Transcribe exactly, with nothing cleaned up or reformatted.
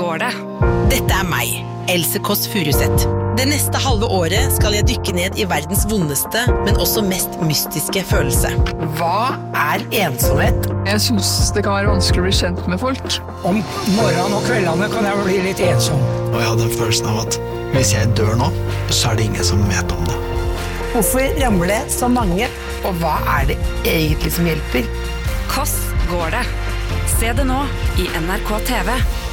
går det? Dette er meg, Else Kåss Furuseth. Det neste halve året skal jeg dykke ned i verdens vondeste, men også mest mystiske følelse. Hva er ensomhet? Jeg synes det kan være vanskelig å bli kjent med folk. Om morgenen og kveldene kan jeg bli litt ensom. Og jeg hadde følelsen av at hvis jeg dør nå, så er det ingen som vet om det. Hvorfor ramler så mange? Og hva er det egentlig som hjelper? Kåss går det. Se det nå i N R K T V.